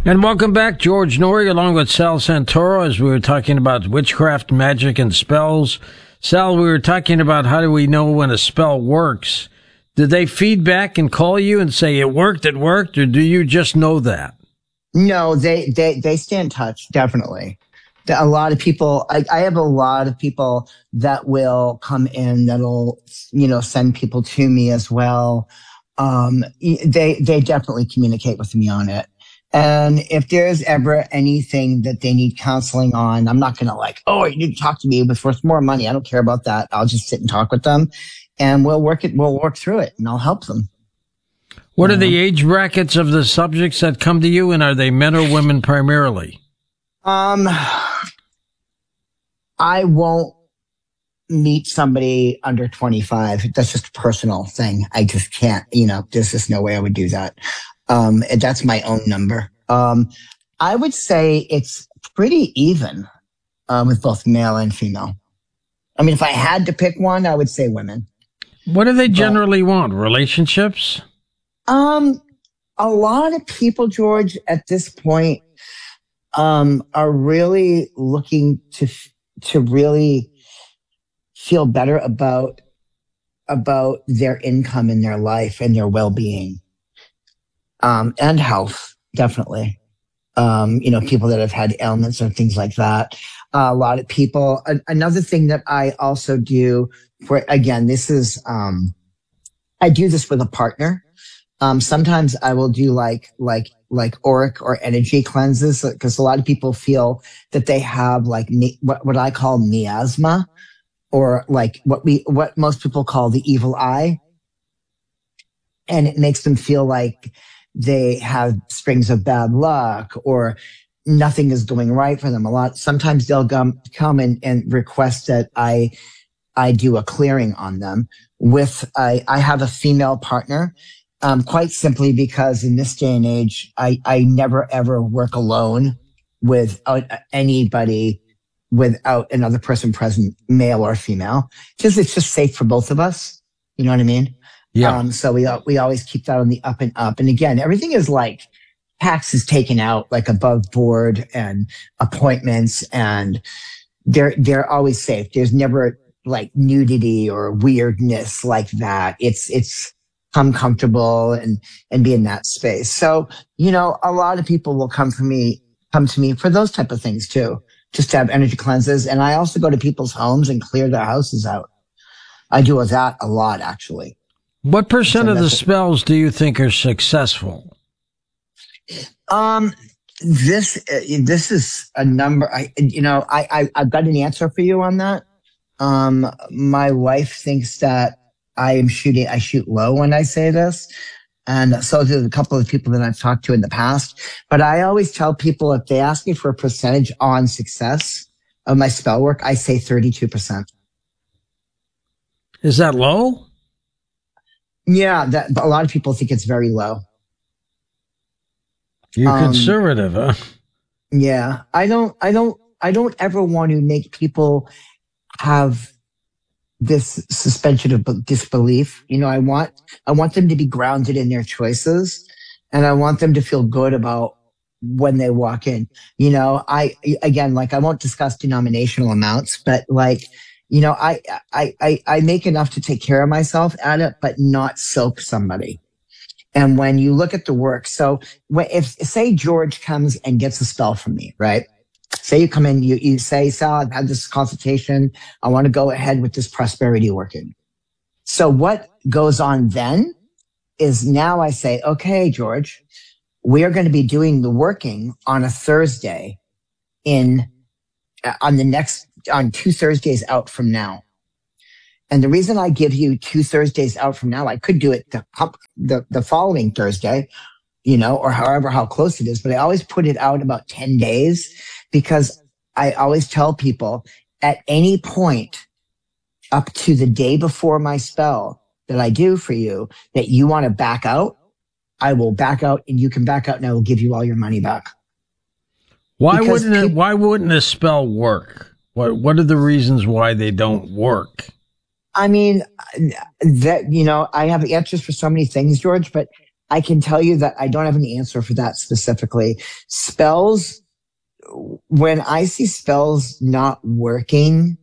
And welcome back, George Noory, along with Sal Santoro, as we were talking about witchcraft, magic, and spells. Sal, we were talking about how do we know when a spell works. Did they feed back and call you and say it worked, or do you just know that? No, they stay in touch, definitely. A lot of people, I have a lot of people that will come in that'll, send people to me as well. They definitely communicate with me on it. And if there's ever anything that they need counseling on, I'm not going to oh, you need to talk to me for more money. I don't care about that. I'll just sit and talk with them and we'll work through it and I'll help them. What are the age brackets of the subjects that come to you, and are they men or women primarily? I won't meet somebody under 25. That's just a personal thing. I just can't, there's just no way I would do that. That's my own number. I would say it's pretty even, with both male and female. I mean, if I had to pick one, I would say women. What do they generally want? Relationships? A lot of people, George, at this point, are really looking to really feel better about their income in their life and their well-being. And health, definitely. People that have had ailments or things like that. A lot of people, another thing that I also do again, this is, I do this with a partner. Sometimes I will do like auric or energy cleanses, because a lot of people feel that they have what I call miasma, or what most people call the evil eye. And it makes them feel like they have strings of bad luck or nothing is going right for them. Sometimes they'll come and request that I do a clearing on them I have a female partner. Quite simply because in this day and age, I never ever work alone without anybody, without another person present, male or female. It's just safe for both of us. You know what I mean? Yeah. So we always keep that on the up and up. And again, everything is taxes taken out, above board, and appointments, and they're always safe. There's never nudity or weirdness like that. It's come comfortable and be in that space. So, a lot of people will come to me for those type of things too, just to have energy cleanses. And I also go to people's homes and clear their houses out. I do that a lot, actually. What percent of the spells do you think are successful? This is a number. I've got an answer for you on that. My wife thinks that I shoot low when I say this. And so do a couple of people that I've talked to in the past. But I always tell people, if they ask me for a percentage on success of my spell work, I say 32%. Is that low? Yeah, a lot of people think it's very low. You're conservative, huh? Yeah, I don't ever want to make people have this suspension of disbelief. I want them to be grounded in their choices, and I want them to feel good about when they walk in. I won't discuss denominational amounts, but I make enough to take care of myself at it, but not soak somebody. And when you look at the work, so if say George comes and gets a spell from me, right? Say you come in, you say, Sal, I've had this consultation. I want to go ahead with this prosperity working. So what goes on then is now I say, okay, George, we are going to be doing the working on a Thursday on 2 Thursdays out from now. And the reason I give you 2 Thursdays out from now, I could do it the following Thursday, or how close it is, but I always put it out about 10 days, because I always tell people at any point up to the day before my spell that I do for you, that you want to back out, I will back out, and you can back out, and I will give you all your money back. Why wouldn't a spell work? What are the reasons why they don't work? I mean, I have answers for so many things, George, but I can tell you that I don't have an answer for that specifically. Spells, when I see spells not working,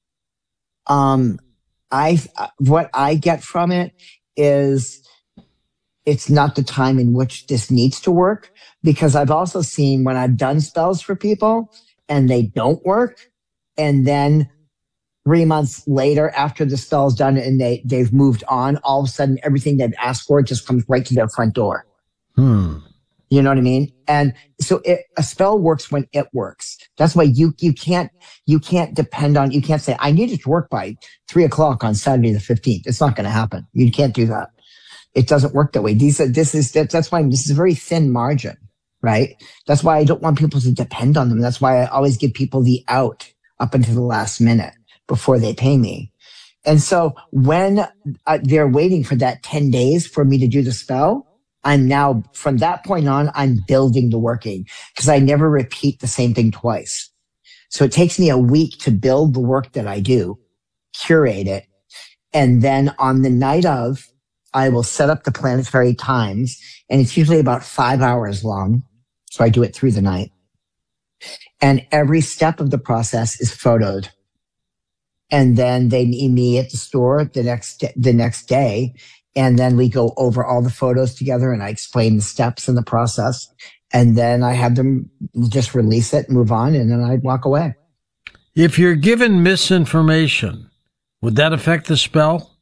what I get from it is it's not the time in which this needs to work, because I've also seen when I've done spells for people and they don't work, and then 3 months later after the spell's done and they've moved on, all of a sudden everything they've asked for just comes right to their front door. You know what I mean? And so a spell works when it works. That's why you can't depend on, you can't say, I need it to work by 3:00 on Saturday the 15th. It's not going to happen. You can't do that. It doesn't work that way. That's why this is a very thin margin, right? That's why I don't want people to depend on them. That's why I always give people the out up until the last minute before they pay me. And so when they're waiting for that 10 days for me to do the spell, I'm now, from that point on, I'm building the working, because I never repeat the same thing twice. So it takes me a week to build the work that I do, curate it. And then on the night of, I will set up the planetary times, and it's usually about 5 hours long. So I do it through the night. And every step of the process is photoed. And then they meet me at the store the next day. And then we go over all the photos together, and I explain the steps in the process. And then I have them just release it, move on, and then I walk away. If you're given misinformation, would that affect the spell?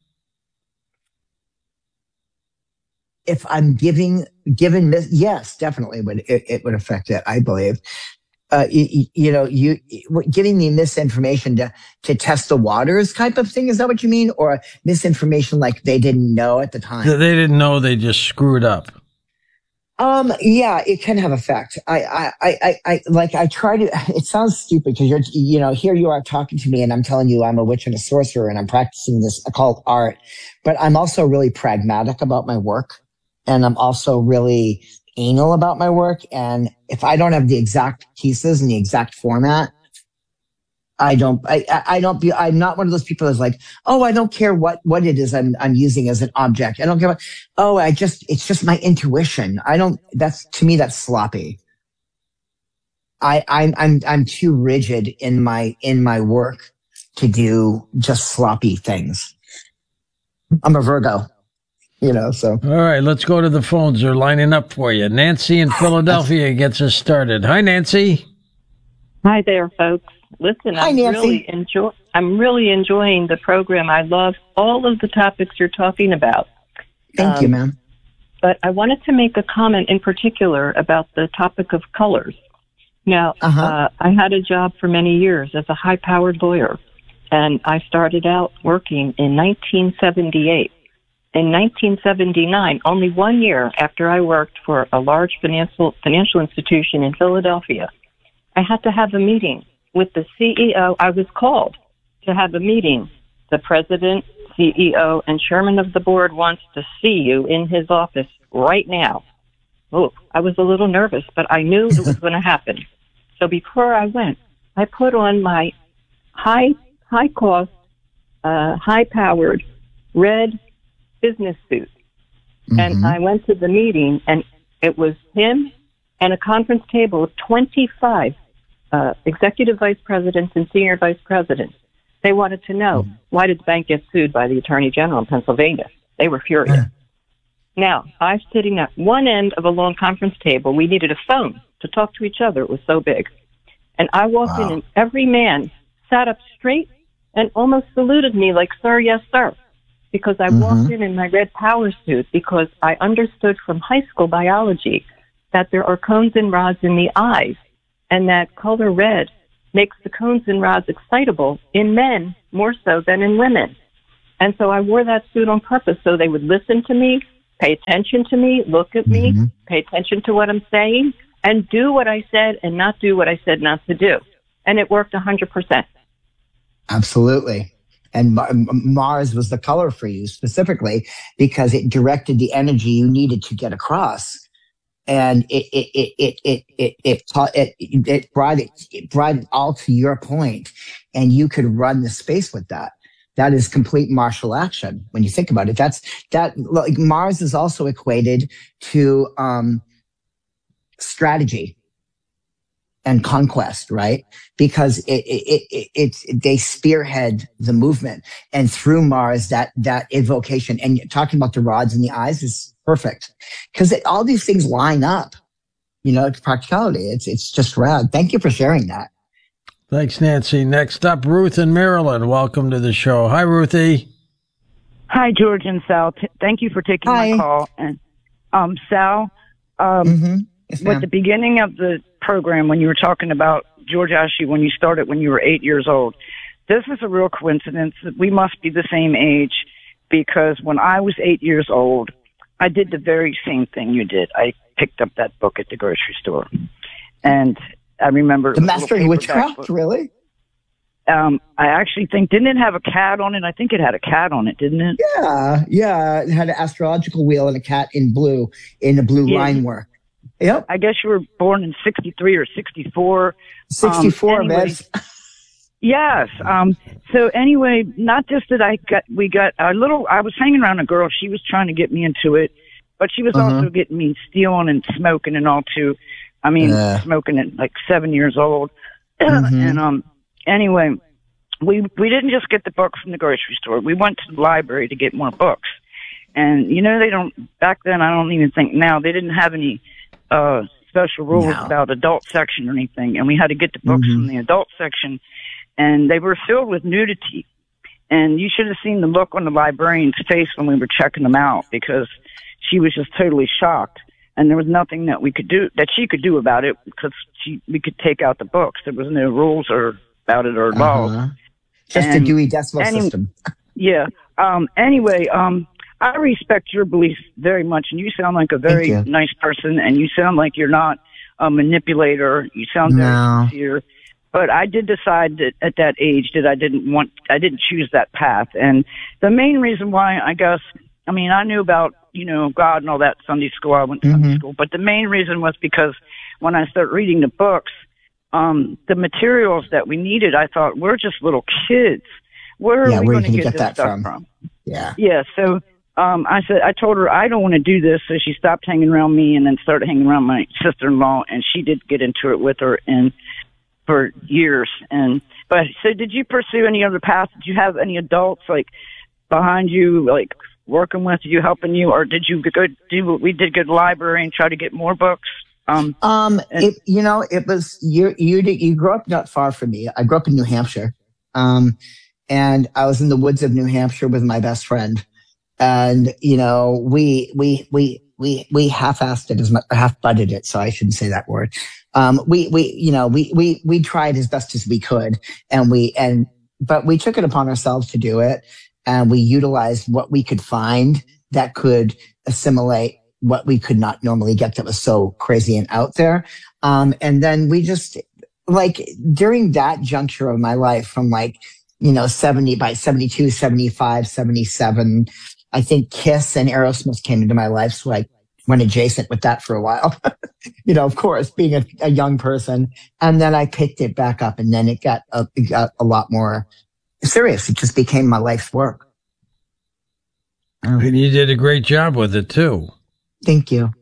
If I'm given, yes, definitely it would affect it, I believe. You giving me misinformation to test the waters type of thing. Is that what you mean? Or misinformation like they didn't know at the time? They didn't know, they just screwed up. Yeah, it can have effect. I try to, it sounds stupid because here you are talking to me and I'm telling you I'm a witch and a sorcerer and I'm practicing this occult art, but I'm also really pragmatic about my work. And I'm also really anal about my work. And if I don't have the exact pieces and the exact format, I'm not one of those people that's like, oh, I don't care what it is I'm using as an object. I don't care it's just my intuition. To me, that's sloppy. I'm too rigid in my work to do just sloppy things. I'm a Virgo. So. All right, let's go to the phones. They're lining up for you. Nancy in Philadelphia gets us started. Hi, Nancy. Hi there, folks. Listen, Hi, Nancy. I'm really enjoying the program. I love all of the topics you're talking about. Thank you, ma'am. But I wanted to make a comment in particular about the topic of colors. Now, I had a job for many years as a high-powered lawyer, and I started out working in 1978. In 1979, only 1 year after I worked for a large financial institution in Philadelphia, I had to have a meeting with the CEO. I was called to have a meeting. The president, CEO, and chairman of the board wants to see you in his office right now. Oh, I was a little nervous, but I knew it was going to happen. So before I went, I put on my high-cost, high-powered red business suit. And I went to the meeting, and it was him and a conference table of 25 executive vice presidents and senior vice presidents. They wanted to know, why did the bank get sued by the Attorney General in Pennsylvania? They were furious. Now, I'm sitting at one end of a long conference table. We needed a phone to talk to each other. It was so big. And I walked in, and every man sat up straight and almost saluted me like, sir, yes, sir. Because I walked in my red power suit, because I understood from high school biology that there are cones and rods in the eyes, and that color red makes the cones and rods excitable in men more so than in women. And so I wore that suit on purpose so they would listen to me, pay attention to me, look at me, pay attention to what I'm saying, and do what I said and not do what I said not to do. And it worked 100%. Absolutely. And Mars was the color for you specifically because it directed the energy you needed to get across. And it brought it all to your point, and you could run the space with that. that is complete martial action. When you think about it, like Mars is also equated to strategy and conquest, right? Because they spearhead the movement, and through Mars, that evocation and talking about the rods in the eyes is perfect because all these things line up. It's practicality. It's just rad. Thank you for sharing that. Thanks, Nancy. Next up, Ruth in Maryland. Welcome to the show. Hi, Ruthie. Hi, George and Sal. Thank you for taking my call. And Sal, yes, with the beginning of the program, when you were talking about George asked you when you started when you were 8 years old, this is a real coincidence that we must be the same age, because when I was 8 years old, I did the very same thing you did. I picked up that book at the grocery store, and I remember The Mastering Witchcraft, book. Really? I actually think, didn't it have a cat on it? I think it had a cat on it, didn't it? Yeah. It had an astrological wheel and a cat in a blue line work. Yep. I guess you were born in 63 or 64. 64, man. Yes. So anyway, not just that we got a little, I was hanging around a girl. She was trying to get me into it, but she was also getting me stealing and smoking and all too. I mean, smoking at like 7 years old. And, anyway, we didn't just get the books from the grocery store. We went to the library to get more books. And, they don't, back then, I don't even think now, they didn't have any, special rules about adult section or anything. And we had to get the books from the adult section, and they were filled with nudity. And you should have seen the look on the librarian's face when we were checking them out, because she was just totally shocked. And there was nothing that she could do about it, because we could take out the books. There was no rules about it or laws. Just a Dewey Decimal System. Yeah. Anyway, I respect your beliefs very much, and you sound like a very nice person, and you sound like you're not a manipulator. You sound very sincere. But I did decide that at that age that I didn't choose that path. And the main reason why, I knew about, God and all that Sunday school. I went to Sunday school. But the main reason was because when I started reading the books, the materials that we needed, I thought, we're just little kids. Where are we going to get this stuff from? Yeah. Yeah. So, I told her I don't want to do this. So she stopped hanging around me and then started hanging around my sister-in-law, and she did get into it with her for years. So did you pursue any other path? Did you have any adults behind you, working with you, helping you, or did you go do what we did, go to the library and try to get more books? It was you grew up not far from me. I grew up in New Hampshire, and I was in the woods of New Hampshire with my best friend, and we half-assed it, half-butted it. So I shouldn't say that word. We tried as best as we could, but we took it upon ourselves to do it, and we utilized what we could find that could assimilate what we could not normally get that was so crazy and out there. And then we just, during that juncture of my life from 70 by 72, 75, 77, I think Kiss and Aerosmith came into my life. So I went adjacent with that for a while, of course, being a young person. And then I picked it back up, and then it got a lot more serious. It just became my life's work. And you did a great job with it too. Thank you.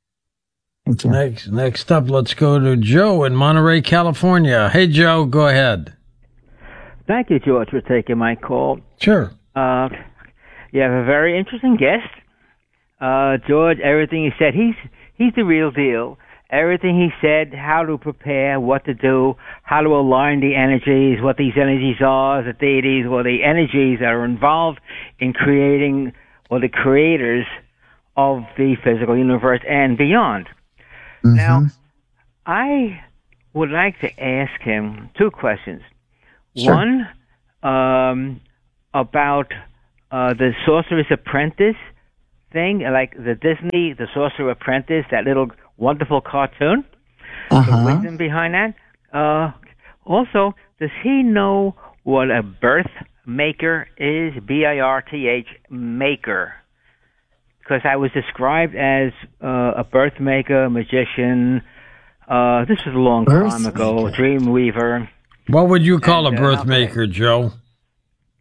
Next up, let's go to Joe in Monterey, California. Hey, Joe, go ahead. Thank you, George, for taking my call. Sure. You have a very interesting guest. George, everything he said, he's the real deal. Everything he said, how to prepare, what to do, how to align the energies, what these energies are, the deities, or the energies that are involved in creating, or the creators of the physical universe and beyond. Now, I would like to ask him two questions. Sure. One, about the Sorcerer's Apprentice thing, like the Disney, the Sorcerer Apprentice, that little wonderful cartoon, the wisdom behind that. Also, does he know what a birth maker is? BIRTH, maker. Because I was described as a birth maker, magician. This was a long time ago, dream weaver. What would you call a birth maker, Joe?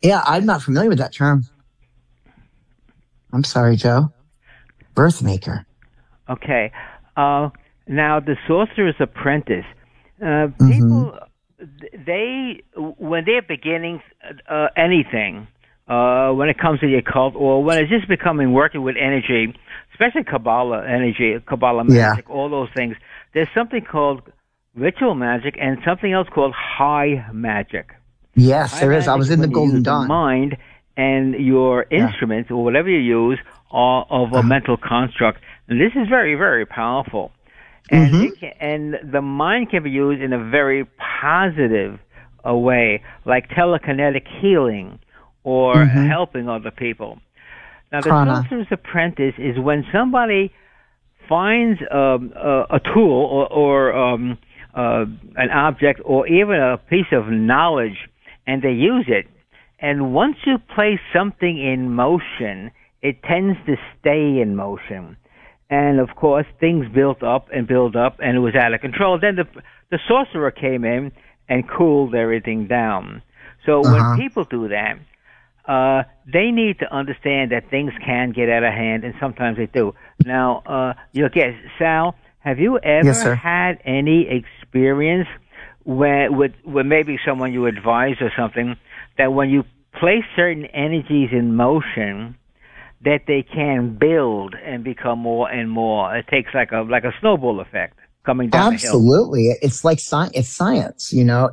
Yeah, I'm not familiar with that term. I'm sorry, Joe. Birth maker. Okay. Now, the Sorcerer's Apprentice. People, when they're beginning anything, when it comes to the occult, or when it's just working with energy, especially Kabbalah energy, Kabbalah magic, all those things, there's something called ritual magic and something else called high magic. Yes, there is. I was in the Golden Dawn. Mind and your instruments or whatever you use are of a mental construct. And this is very, very powerful. And and the mind can be used in a very positive way, like telekinetic healing or helping other people. Now, the Sorcerer's Apprentice is when somebody finds a tool or an object or even a piece of knowledge, and they use it. And once you place something in motion, it tends to stay in motion. And, of course, things built up, and it was out of control. Then the sorcerer came in and cooled everything down. So when people do that, they need to understand that things can get out of hand, and sometimes they do. Now, your guest, Sal, have you ever had any experience with maybe someone you advise or something, that when you place certain energies in motion, that they can build and become more and more? It takes like a snowball effect coming down the hill. Absolutely. It's like it's science,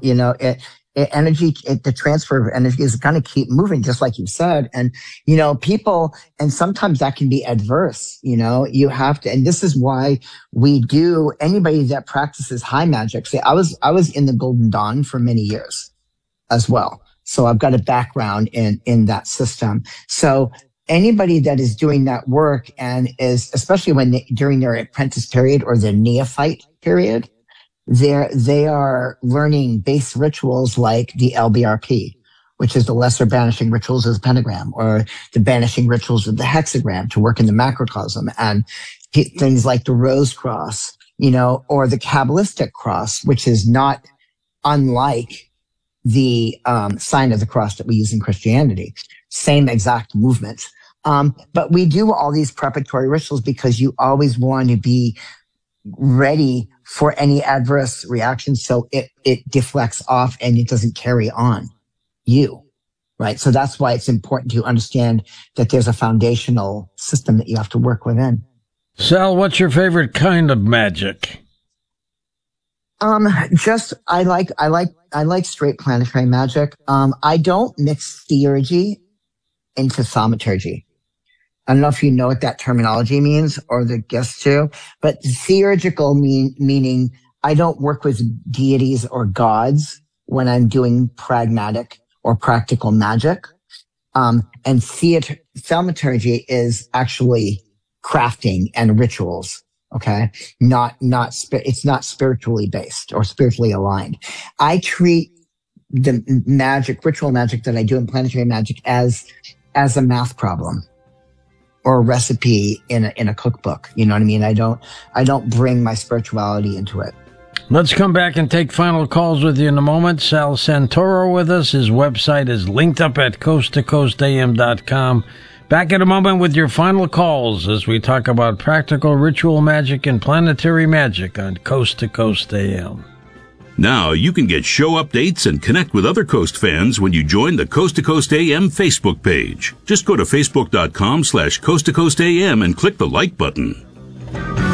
the transfer of energy is going to keep moving, just like you said. And, people, and sometimes that can be adverse, you have to, and this is why anybody that practices high magic, say, I was in the Golden Dawn for many years as well. So I've got a background in that system. So anybody that is doing that work and is, especially during their apprentice period or their neophyte period, they are learning base rituals like the LBRP, which is the lesser banishing rituals of the pentagram, or the banishing rituals of the hexagram to work in the macrocosm, and things like the rose cross, or the Kabbalistic cross, which is not unlike the sign of the cross that we use in Christianity. Same exact movement. But we do all these preparatory rituals because you always want to be ready for any adverse reaction, so it deflects off and it doesn't carry on you, right? So that's why it's important to understand that there's a foundational system that you have to work within. Sal, what's your favorite kind of magic? I like straight planetary magic. I don't mix theurgy into thaumaturgy. I don't know if you know what that terminology means, or the guests do, but theurgical meaning I don't work with deities or gods when I'm doing pragmatic or practical magic. And thaumaturgy is actually crafting and rituals. Okay. It's not spiritually based or spiritually aligned. I treat the ritual magic that I do in planetary magic as a math problem or a recipe in a cookbook. You know what I mean? I don't bring my spirituality into it. Let's come back and take final calls with you in a moment. Sal Santoro with us. His website is linked up at coasttocoastam.com. Back in a moment with your final calls as we talk about practical ritual magic and planetary magic on Coast to Coast AM. Now you can get show updates and connect with other Coast fans when you join the Coast to Coast AM Facebook page. Just go to facebook.com/Coast to Coast AM and click the like button.